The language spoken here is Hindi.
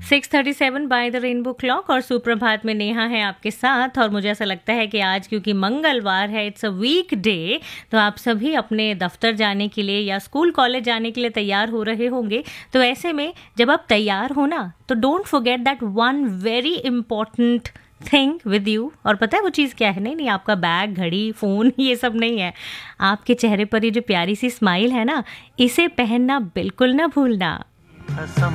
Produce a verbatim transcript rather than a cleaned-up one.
Six thirty seven by the rainbow clock और सुप्रभात में नेहा है आपके साथ। और मुझे ऐसा लगता है कि आज क्योंकि मंगलवार है, इट्स अ वीक डे, तो आप सभी अपने दफ्तर जाने के लिए या स्कूल कॉलेज जाने के लिए तैयार हो रहे होंगे। तो ऐसे में जब आप तैयार हो ना, तो don't forget that one very important thing with you. और पता है वो चीज़ क्या है? नहीं नहीं आपका बैग, घड़ी, फ़ोन, ये सब नहीं है। आपके चेहरे पर ये जो प्यारी सी स्माइल है ना, इसे पहनना बिल्कुल ना भूलना।